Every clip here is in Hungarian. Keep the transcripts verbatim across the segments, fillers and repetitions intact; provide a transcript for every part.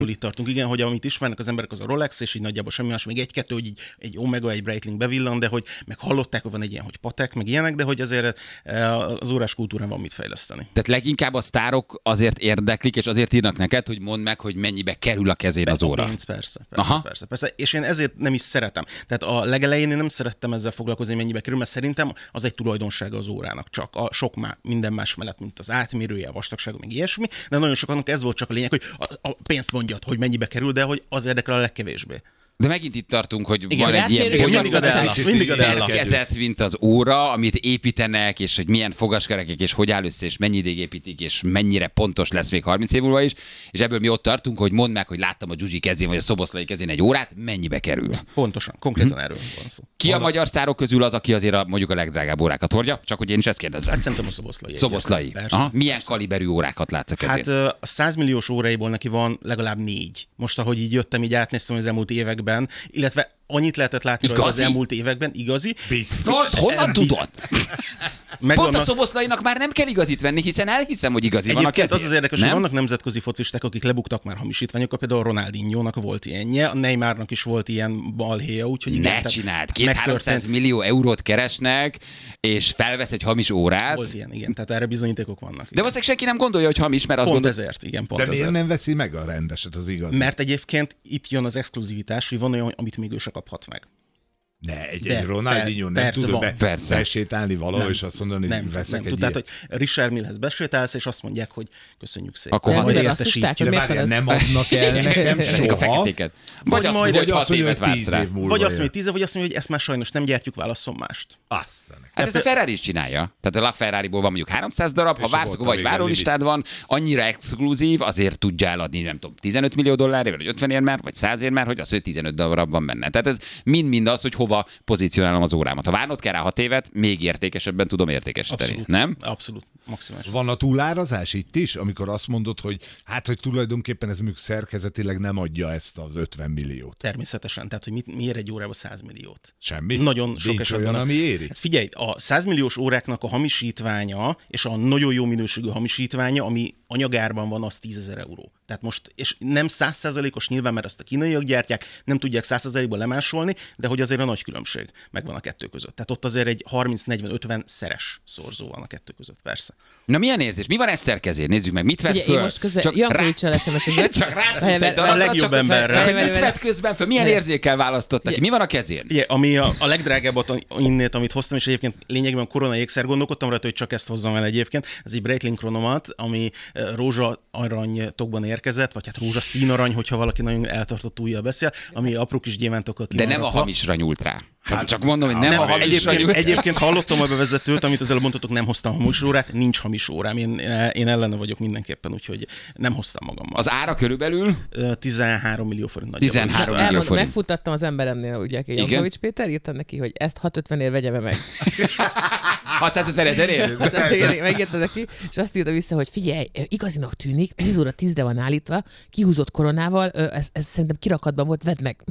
itt tartunk, igen, hogy amit ismernek az emberek, az a Rolex, és így nagyjából semmi más, még egy-kettő, hogy így egy Omega, egy Breitling bevillan, de hogy meg hallották, hogy van egy ilyen, hogy Patek, meg ilyenek, de hogy azért az órás kultúrán van mit fejleszteni. Tehát leginkább a sztárok azért érdeklik, és azért írnak neked, hogy mondd meg, hogy mennyibe kerül a kezén az óra. Pénz, persze, persze, persze, persze. És én ezért nem is szeretem. Tehát a legelején én nem szerettem ezzel foglalkozni, mennyibe kerül, mert szerintem az egy tulajdonsága az órának, csak a sok má, minden más mellett, mint az átmérője, a vastagsága, meg ilyesmi, de nagyon sokaknak ez volt csak a lényeg, hogy a, a pénzt mondjad, hogy mennyibe kerül, de hogy az érdekel a legkevésbé. De megint itt tartunk, hogy igen, van egy ilyen szerkezet, mint az óra, amit építenek, és hogy milyen fogaskerekek, és hogy áll össze, és mennyi ideig építik, és mennyire pontos lesz még harminc év múlva is. És ebből mi ott tartunk, hogy mondd meg, hogy láttam a Gyugyi kezén, vagy a Szoboszlai kezén egy órát, mennyibe kerül. Pontosan, konkrétan hm. erről van szó. Ki a magyar sztárok közül az, aki azért a, mondjuk a legdrágább órákat hordja? Csak hogy én is ezt kérdezem. Hát szerintem a Szoboszlai. Szoboszlai. Aha. Milyen persze. Kaliberű órákat látsz a kezén? Hát a száz milliós óráiból neki van legalább négy. Most, ahogy így jöttem, így átnéztem az elmúlt években, illetve annyit lehetett látni rajta az elmúlt években, igazi. Biztos? Honnan tudod? Pont vannak... a Szoboszlainak már nem kell igazit venni, hiszen elhiszem, hogy igazi egyébként van a kezén. Az az érdekes, nem? Hogy vannak nemzetközi focisták, akik lebuktak már hamisítványokat, például Ronaldinho-nak volt ilyenje, a Neymarnak is volt ilyen balhéja, úgyhogy igen. Ne csináld, két-háromszáz millió eurót keresnek, és felvesz egy hamis órát. Volt ilyen, igen, tehát erre bizonyítékok vannak. Igen. De valószínűleg senki nem gondolja, hogy hamis, mert azt pont gondol... ezért, igen, pont De miért ezért. nem veszi meg a rendeset, az igaz? Mert egyébként itt jön az exkluzivitás, hogy van olyan, amit még ő se kaphat meg. Ne, egy, egy Ronaldinho nem persze, tud be, persze. besétálni valahol, nem, és azt mondani, hogy nem, veszek nem, egy tehát, hogy Richard Millhez besétálsz, és azt mondják, hogy köszönjük szépen. Akkor majd értesítjük. De várjál, nem adnak el nekem soha. A feketéket. Vagy, vagy azt mondja, hogy hat évet vársz rá. Vagy azt mondja, hogy tíz év, vagy azt mondja, hogy ezt már sajnos nem gyártjuk, válasszom mást. Aztán. Hát ez a Ferrari is csinálja. Tehát a LaFerrariból van mondjuk háromszáz darab, ha vársz, vagy várólistád van, annyira exkluzív, azért tudja eladni, nem tudom, tizenöt millió dollárért, vagy ötvenért már, vagy százért már, hogy az, hogy tizenöt darab van benne. Tehát ez mind-mind az, hogy hova pozícionálom az órámat. Ha várnod kell rá hat évet, még értékesebben tudom értékesíteni. Abszolút, nem? Abszolút, maximális. Van a túlárazás itt is, amikor azt mondod, hogy hát, hogy tulajdonképpen ez mondjuk szerkezetileg nem adja ezt az ötven milliót. Természetesen, tehát hogy mit, miért egy órába száz milliót? Semmi? Nagyon sok Nincs esetben. olyan, ami éri? Hát figyelj, a száz milliós óráknak a hamisítványa, és a nagyon jó minőségű hamisítványa, ami anyagárban van, az tízezer euró. Tehát most, és nem száz százalékos nyilván, mert azt a kínaiak gyártják, nem tudják száz százalékban lemásolni, de hogy azért a nagy különbség megvan a kettő között. Tehát ott azért egy harminc negyven ötven szeres szorzó van a kettő között, persze. Na milyen érzés? Mi van Eszter kezén? Nézzük meg, mit vett Ugye, föl? én most közben Jankovics-el es em es-ezett. Csak rászült egy darabra, a legjobb emberre. Mit vett közben föl? Milyen érzékkel választottak ki? Mi van a kezén? Ugye, ami a, a legdrágábbat innét, amit hoztam, és egyébként lényegében korona ékszer, gondolkodtam rajta, hogy csak ezt hozzam el egyébként. Ez egy Breitling Chronomat, ami rózsa arany tokban érkezett, vagy hát rózsa színarany, hogyha valaki nagyon eltartott ujjal beszél, ami apró kis gyémántokkal ki. De nem a hamisra nyúlt rá. Hát csak mondom, hogy nem, nem a hamisra egyébként, egyébként hallottam a bevezetőt, amit az előbb mondhatok, nem hoztam hamis órát, nincs hamis órám. Én, én ellene vagyok mindenképpen, úgyhogy nem hoztam magammal. Az ára körülbelül? tizenhárom millió forint. tizenhárom millió Elmondom, forint. megfuttattam az emberemnél, ugye, Jankovics Péter, írtam neki, hogy ezt hatszázötvenért vegye meg. hatszázötven ezerért? Megírta neki, és azt írta vissza, hogy figyelj, igazinak tűnik, tíz óra tízre van állítva, kihúzott koronával, ez, ez szerintem kirakatban volt, vedd meg.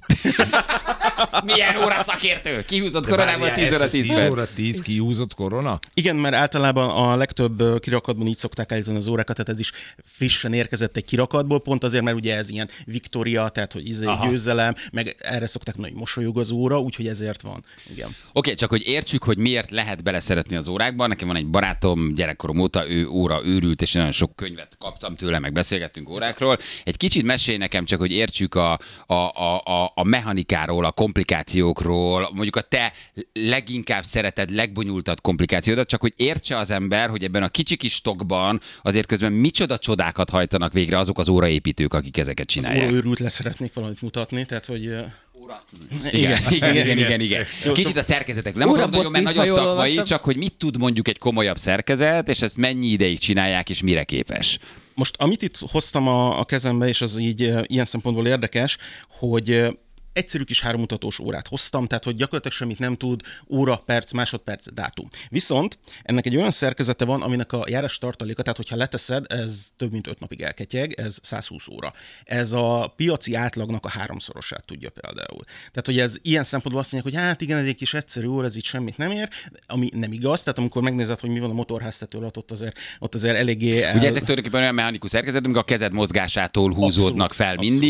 Milyen óra szakértő? Kihúzott koronával tíz óra tíz tíz óra tíz kihúzott korona? Igen, mert általában a legtöbb kirakatban így szokták állítani az órákat, tehát ez is frissen érkezett egy kirakatból, pont azért, mert ugye ez ilyen Victoria, tehát hogy izé győzelem, meg erre szokták mondani, hogy mosolyog az óra, úgyhogy ezért van. Igen. Oké, okay, csak hogy értsük, hogy miért lehet beleszeretni az órákban. Nekem van egy barátom, gyerekkorom óta, ő óra őrült, és nagyon sok könyvet kaptam tőle, meg beszélgettünk órákról. Egy kicsit mesélj nekem csak, hogy értsük a, a, a, a mechanikáról, a komplikációkról, mondjuk a te leginkább szereted, legbonyolultabb komplikációdat, csak hogy értse az ember, hogy ebben a kicsi kis stokban azért közben micsoda csodákat hajtanak végre azok az óraépítők, akik ezeket csinálják. Az óra őrült, lesz szeretnék valamit mutatni, tehát hogy... Óra. Igen, igen, igen, igen, igen. Kicsit a szerkezetek. Nem Óra akarom, mert nagyon szakmai, olvastam. csak hogy mit tud mondjuk egy komolyabb szerkezet, és ezt mennyi ideig csinálják, és mire képes. Most amit itt hoztam a, a kezembe, és az így ilyen szempontból érdekes, hogy egyszerű kis hárommutatós órát hoztam, tehát hogy gyakorlatilag semmit nem tud, óra, perc, másodperc, dátum. Viszont ennek egy olyan szerkezete van, aminek a járás tartaléka, tehát hogyha leteszed, ez több mint öt napig elketyeg, ez száz húsz óra. Ez a piaci átlagnak a háromszorosát tudja például. Tehát, hogy ez ilyen szempontból azt mondják, hogy hát igen, ez egy kis egyszerű óra, ez így semmit nem ér, ami nem igaz. Tehát amikor megnézed, hogy mi van a motorháztető alatt, ott azért, ott azért eléggé el... Ugye ezek tulajdonképpen olyan mechanikus szerkezet, amik a kezed mozgásától húzódnak Abszolút, fel abszolút. mindig,